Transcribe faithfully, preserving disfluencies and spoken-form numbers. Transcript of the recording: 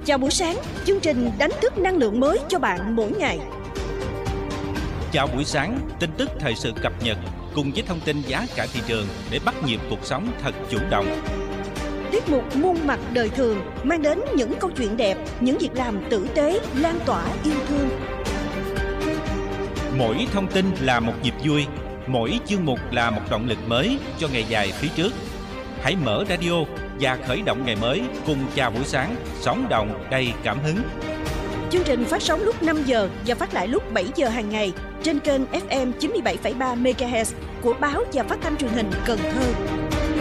Chào buổi sáng, chương trình đánh thức năng lượng mới cho bạn mỗi ngày. Chào buổi sáng, tin tức thời sự cập nhật cùng với thông tin giá cả thị trường để bắt nhịp cuộc sống thật chủ động. Tiết mục Muôn mặt đời thường mang đến những câu chuyện đẹp, những việc làm tử tế, lan tỏa yêu thương. Mỗi thông tin là một nhịp vui, mỗi chương mục là một động lực mới cho ngày dài phía trước. Hãy mở radio và khởi động ngày mới cùng Chào buổi sáng, sống động đầy cảm hứng. Chương trình phát sóng lúc năm giờ và phát lại lúc bảy giờ hàng ngày trên kênh ép em chín mươi bảy phẩy ba mê ga héc của báo và phát thanh truyền hình Cần Thơ.